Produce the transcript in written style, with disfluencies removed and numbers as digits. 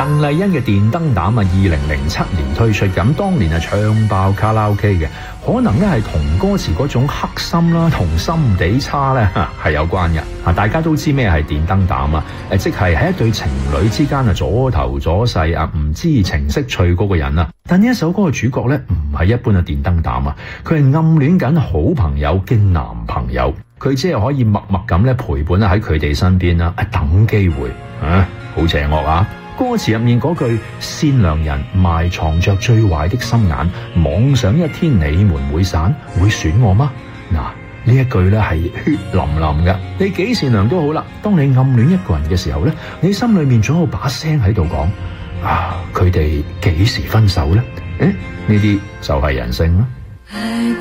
鄧麗欣嘅電燈膽啊，2007年推出，咁當年係唱爆卡拉 OK 嘅，可能咧係同歌詞嗰種黑心啦，同心地差咧係有關嘅。大家都知咩係電燈膽啊？即係喺一對情侶之間啊，左頭左勢啊，唔知情識趣嗰個人啊。但呢一首歌嘅主角咧唔係一般嘅電燈膽啊，佢係暗戀緊好朋友嘅男朋友，佢只係可以默默咁咧陪伴喺佢哋身邊啦，等機會啊，好邪惡啊！歌詞入面嗰句善良人埋藏着最壞的心眼，妄想一天你們會散，會選我嗎？嗱，呢一句咧係血淋淋嘅。你幾善良都好啦，當你暗戀一個人嘅時候咧，你心裏面總有把聲喺度講啊，佢哋幾時分手咧？呢啲就係人性啦。